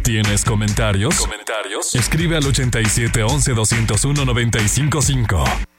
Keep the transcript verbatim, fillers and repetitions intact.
¿Tienes comentarios? ¿Comentarios? Escribe al ochenta y siete once doscientos uno noventa y cinco cinco.